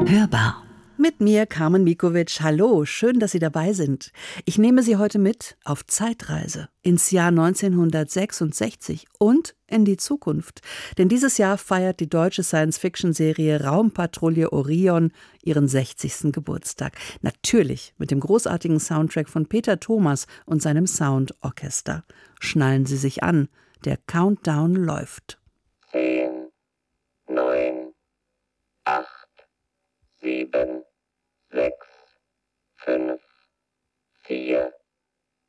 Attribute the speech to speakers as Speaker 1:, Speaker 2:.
Speaker 1: Hörbar.
Speaker 2: Mit mir, Carmen Mikovic. Hallo, schön, dass Sie dabei sind. Ich nehme Sie heute mit auf Zeitreise ins Jahr 1966 und in die Zukunft. Denn dieses Jahr feiert die deutsche Science-Fiction-Serie Raumpatrouille Orion ihren 60. Geburtstag. Natürlich mit dem großartigen Soundtrack von Peter Thomas und seinem Soundorchester. Schnallen Sie sich an, der Countdown läuft.